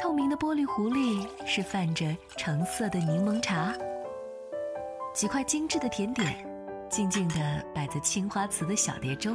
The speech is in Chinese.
透明的玻璃壶里是泛着橙色的柠檬茶，几块精致的甜点静静地摆在青花瓷的小碟中。